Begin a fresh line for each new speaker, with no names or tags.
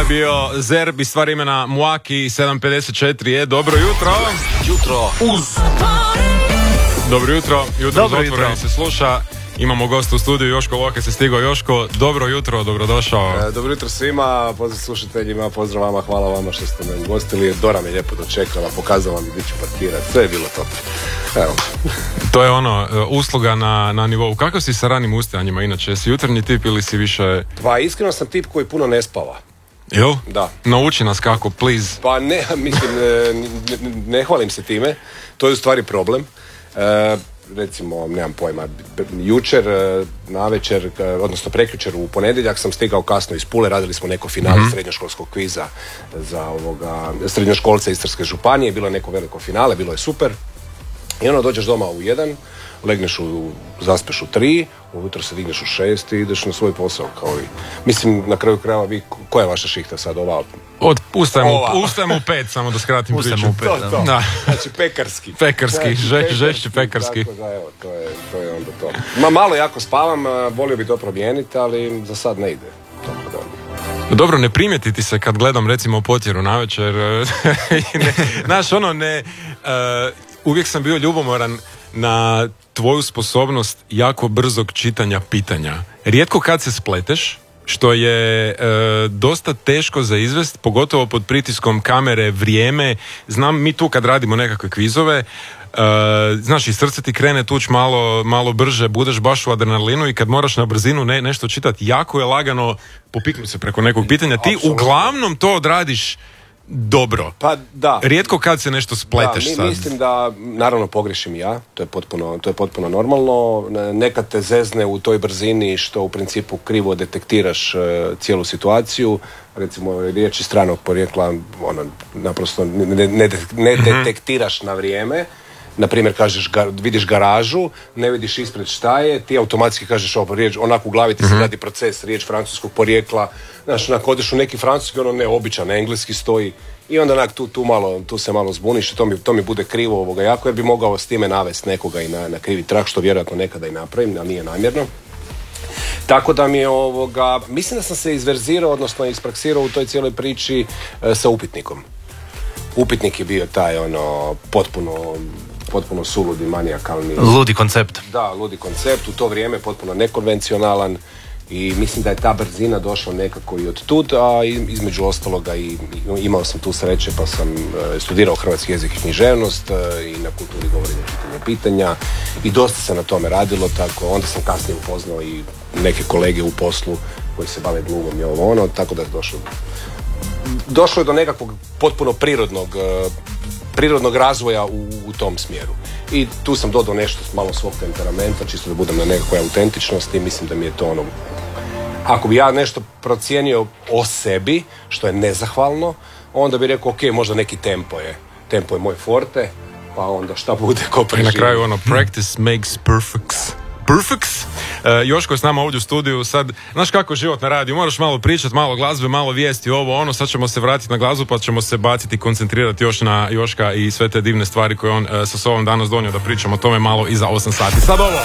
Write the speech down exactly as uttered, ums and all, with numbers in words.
bio Zerb i stvar imena Muaki sedam pedeset četiri je dobro jutro.
Jutro uz.
Dobro jutro, jutro
Dobro
uz Otvoreni se sluša. Imamo gosta u studiju, Joško Lokaj se stigao. Joško, dobro jutro, dobrodošao.
E, dobro jutro svima, pozdrav slušateljima, pozdrav vama, hvala vama što ste me ugostili. Dora me lijepo dočekala, pokazala mi gdje ću parkirati, sve je bilo top. Evo.
To je ono, usluga na, na nivou. Kako si sa ranim ustajanjima inače? Si jutarnji tip ili si više...
Pa iskreno sam tip koji puno ne spava.
Jel?
Da.
Nauči nas kako, please.
Pa ne, mislim, ne, ne, ne hvalim se time, to je u stvari problem. E, recimo, nemam pojma, jučer, navečer, odnosno prekjučer u ponedjeljak sam stigao kasno iz Pule, radili smo neko finale mm-hmm. srednjoškolskog kviza za ovoga, srednjoškolce Istarske županije, bilo je neko veliko finale, bilo je super. I ono, dođeš doma u jedan, legneš u, zaspeš u tri, ujutro se digneš u šest i ideš na svoj posao kao i... Mislim, na kraju krajeva, vi, koja je vaša šihta sad, ova?
Od, ustajemo, ustajemo u pet, samo da skratim priču.
Ustajemo u pet,
to, to.
Da.
Znači, pekarski.
Pekarski,
znači,
že, žešći pekarski.
Tako da, evo, to je, to je onda to. Ma, malo jako spavam, volio bi to promijeniti, ali za sad ne ide. Tako da...
Dobro, ne primjetiti se kad gledam recimo Potjeru navečer. Znaš, ono, ne... Uh, uvijek sam bio ljubomoran na tvoju sposobnost jako brzog čitanja pitanja. Rijetko kad se spleteš, što je e, dosta teško za izvest, pogotovo pod pritiskom kamere, vrijeme. Znam, mi tu kad radimo nekakve kvizove, e, znaš, i srce ti krene tuć malo, malo brže, budeš baš u adrenalinu i kad moraš na brzinu ne, nešto čitati, jako je lagano popiknuti se preko nekog pitanja. Ti
Apsolutno.
Uglavnom to odradiš dobro.
Pa da.
Rijetko kad se nešto spleteš
da, mi,
sad.
mislim da, naravno pogrešim ja, to je potpuno, to je potpuno normalno. Nekad te zezne u toj brzini što u principu krivo detektiraš uh, cijelu situaciju. Recimo, riječi stranog porijekla, ono, naprosto ne, ne, ne detektiraš na vrijeme. Na primjer, kažeš, ga, vidiš garažu, ne vidiš ispred šta je, ti automatski kažeš ovo, riječ, onako u glavi ti se radi proces, riječ francuskog porijekla, znaš, onako odeš u neki francuski, ono neobičan, engleski stoji i onda onak tu, tu, malo, tu se malo zbuniš i to mi, to mi bude krivo ovoga jako, jer bi mogao s time navesti nekoga i na, na krivi trak, što vjerojatno nekada i napravim, ali nije namjerno. Tako da mi je ovoga, mislim da sam se izverzirao, odnosno ispraksirao u toj cijeloj priči e, sa upitnikom. Upitnik je bio taj, ono, potpuno... potpuno suludi, manijakalni.
Ludi koncept.
Da, ludi koncept, u to vrijeme potpuno nekonvencionalan i mislim da je ta brzina došla nekako i od tud, a između ostaloga i imao sam tu sreće pa sam studirao hrvatski jezik i književnost i na kulturi govorenja čitanja pitanja i dosta se na tome radilo, tako onda sam kasnije upoznao i neke kolege u poslu koji se bave glumom i ovo ono, tako da je došlo došlo je do nekakvog potpuno prirodnog prirodnog razvoja u, u tom smjeru. I tu sam dodao nešto malo svog temperamenta, čisto da budem na nekakvoj autentičnosti i mislim da mi je to ono... Ako bi ja nešto procijenio o sebi, što je nezahvalno, onda bi rekao, ok, možda neki tempo je. Tempo je moj forte, pa onda šta bude ko preživi.
I na kraju ono, practice makes perfect. Perfect. Uh, Joško je s nama ovdje u studiju. Sad, znaš kako je život na radiju, moraš malo pričati, malo glazbe, malo vijesti, ovo, ono, sad ćemo se vratiti na glazbu pa ćemo se baciti i koncentrirati još na Joška i sve te divne stvari koje on uh, sa sobom danas donio da pričamo o tome malo iza osam sati. Sad ovo!